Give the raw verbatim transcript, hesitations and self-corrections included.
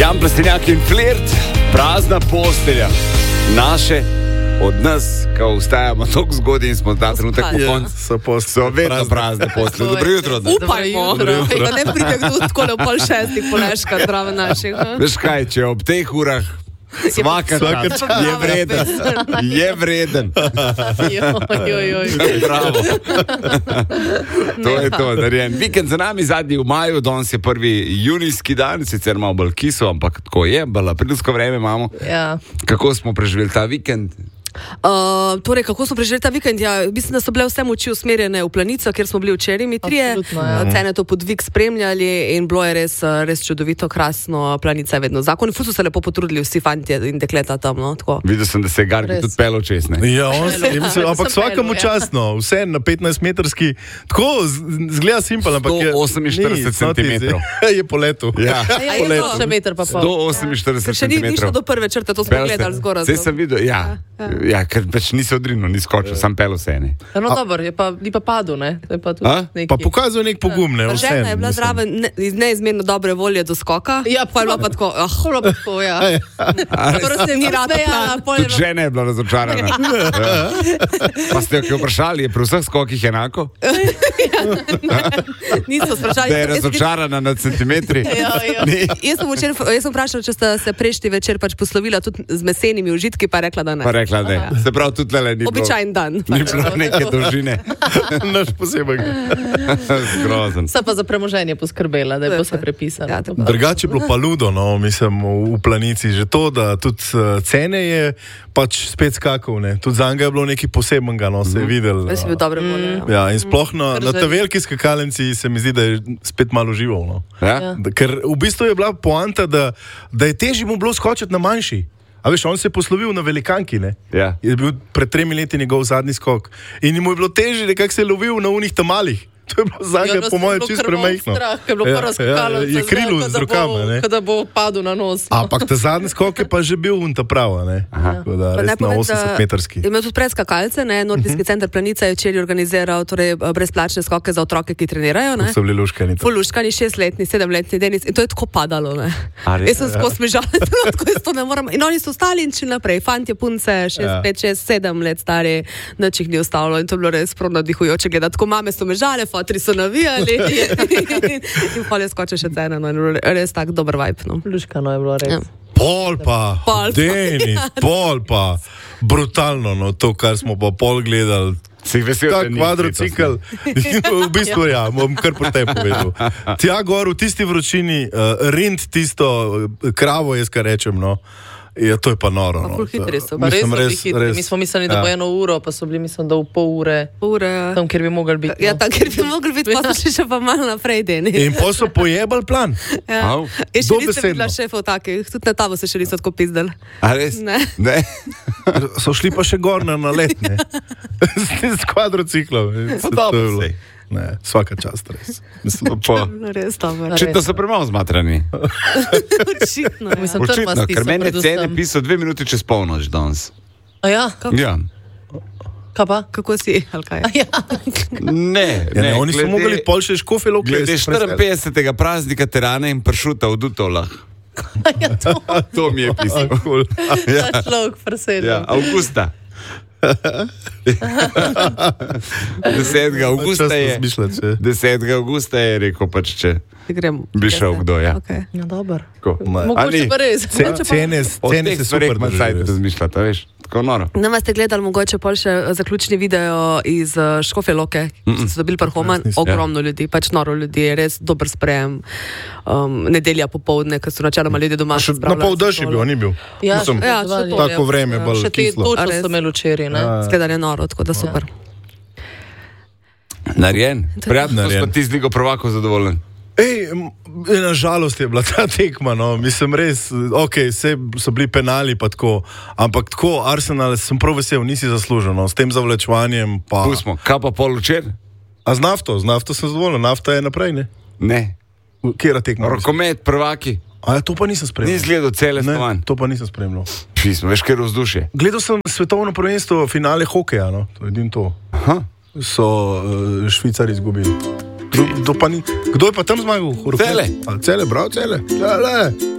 Jan Plestenjak in Flirt, prazna postelja. Naše, od nas, ko vstajamo tako zgodaj in smo ta trenutek v koncu, so, so vedno prazne postelje. Dobro jutro. Upajmo, da ne pride kdo tako le v pol šestih poleška zdrave naših. Veš kaj, če ob teh urah svaka čas je vreden. Je vreden. Joj, joj, joj. Bravo. To je to, narejen. Vikend za nami, zadnji v maju, danes je prvi junijski dan, sicer malo bolj kiso, ampak tako je, bolj aprilsko vreme imamo. Ja. Kako smo preživeli ta vikend? Uh, torej, kako smo preživeli ta vikend? Ja, mislim, da so bile vse moči usmerjene v Planico, kjer smo bili včeraj mi trije. Ja. Cene to podvig spremljali in bilo je res, res čudovito, krasno. Planica je vedno zakon. Ful so se lepo potrudili vsi fantje in dekleta tam. No, videl sem, da se je Garbi tudi pelo čez. Ja, on se, ja, mislim, ampak vsakemu časno, vse na petnajst metrski, tako zgleda simpel, ampak je sto oseminštirideset centimetrov. Je po letu. Ja, ja je to še meter pa pol. sto oseminštirideset centimetrov. Še ni šlo do prve črte, to smo gledali zgoraj. Zdaj sem videl, ja. Ja, ker več nisi odrinil, ni skočil, sam pelo se ene. No, dobro, je pa, ni pa padel, ne? To je pa tudi neki. Pa pokazal nek pogum, ne? Žena je bila zraven ne, neizmerno dobre volje do skoka. Ja, pa je bila pa tako, ah. Pa je bila pa tako, ja. Prvo se mi rada plana. Tudi žena je bila razočarana. Pa ste jo vprašali, je pri vseh skokih enako? Niso sprašali. Da je razočarana na centimetri. Jaz sem vprašala, če sta se prejšnji večer pač poslovila tudi z mesenimi užitki, pa rekla, da ne. Pa rekla, da ne. Se pravi, tudi le ni bilo. Običajen dan. Ni bilo neke dolžine. Naš posebej. Zgrozen. Sa pa za premoženje poskrbela, da je vse prepisano. Ja, drugače je bilo pa ludo, no, mislim, v Planici. Že to, da tudi cene je pač spet skakal, ne. Tudi za njega je bilo nekaj posebenega, no, se je videl. Jaz sem bil dobre volje. Ja, in sploh na, na ta veliki skakalnici se mi zdi, da je spet malo žival, no. Ja? Da, ker v bistvu je bila poanta, da, da je težje mu bilo skočiti na manjši. A veš, on se je poslovil na velikanki, ne? Ja. Je bil pred tremi leti njegov zadnji skok. In mu je bilo težje, nekako se je lovil na unih tamalih. To je bilo za njega, po mojem, čisto premajhno. Strah, ker je bilo prvo skakalo. Ja, je krilo z rokama, ne? Kada bo padel na nos. No. Ampak ta zadnji skok je pa že bil unta prava, ne? Tako da, res na osemdeset metrski. Imel tudi predskakalce, ne? Nordijski uh-huh. center Planica je včeraj organiziral torej brezplačne skoke za otroke, ki trenirajo, ne? To so bili luškani. Ful luškani, šestletni, sedemletni Denis. In to je tako padalo, ne? Jaz sem skozi smežala, tako jaz to ne moram. In oni so ostali in šli naprej. Fantje, punce, šest, pet, šest, sedem let stari, nič jih ni ostalo. In to je bilo res prav navdihujoče gledati. Tako mame so mežale, fotri so navijali. In pol je skočil še cene, no, res tak dober vibe, no. Luškano je bilo res. Ja. Pol pa, pol pa. Denis, pol pa, brutalno, no, to, kar smo pa pol gledali. Si vesel, da ni kvadrocikl. V bistvu ja, bom kar po tebi povedal. Tja gor v tisti vročini, uh, rind tisto uh, kravo, jaz kar rečem, no. Ja, to je pa noro. No. Hitri so. Pa res so bili hitri. Mi smo mislili, da bo eno uro, pa so bili, mislim, da v pol ure. Ure, ja. Tam, kjer bi mogli biti. Ja, tam, kjer bi mogli biti, pa so šli še pa malo naprej, Denis. In pa so pojebali plan. Ja. Je še niste bila šefov takih, tudi na tavo se še niso tako pizdali. A res? Ne. Ne. So šli pa še gor na nalet, ne. S kvadrociklom. Pa dobro sej. Ne, svaka čast, res. Mislim, pa... Res dobro. Očitno so premalo zmatrani. Očitno, ja. Mislim, Očitno, ker meni je cene pisal dve minuti čez polnoč danes. A ja? Ja. Kaj pa? Kako si, ali kaj? Ja. Ne, ja, ne, oni glede, so mogli pol še škofe loke. Glede štiriinpetdesetega praznika terana in pršuta v Dutovlah. Ja, to. To mi je pisal. Ja. Ta človek presedel. Ja, avgusta. desetega avgusta je desetega avgusta je rekel pač, če bi šel kdo, ja. Okay. Ja, dober. Mogoče pa res. Cene se super držajo. Razmišljate, veš, tako noro. Nama ste gledali mogoče pol še zaključni video iz Škofje Loke, ki so dobili Parhoman, ogromno ljudi, pač noro ljudi, res dober sprejem. Um, nedelja popoldne, ko so načeloma ljudje doma spravljali. Na pol dež je bil, ni bil. Ja, Mislim, ja, to, tako vreme je bolj kislo. Še te točno so imeli včeraj, ne? Skledali noro, tako da super. Narjen, prijatno, smo ti z Ligo prvakov zadovoljen. Ej, na žalost je bila ta tekma, no, mislim res, ok, vse so bili penali pa tako, ampak tako, Arsenal sem prav vesel, nisi zaslužen, no, s tem zavlečevanjem pa... Pustimo, kaj pa pol včer? A z nafto, z nafto sem zadovoljen, nafta je naprej, ne? Ne. Kjera tekma? Rokomet, prvaki. A ja, to pa nisem spremljal. Ni izgledal cele stvan. Ne, to pa nisem spremljal. Pismo, veš, kjer vzdušje. Gledal sem svetovno prvenstvo, finale hokeja, no, to je edin to. Aha. So uh, Švicari izgubili. Kdo, kdo, pa ni, kdo je pa tam zmagal? Cele. A, cele, prav, cele. Cele.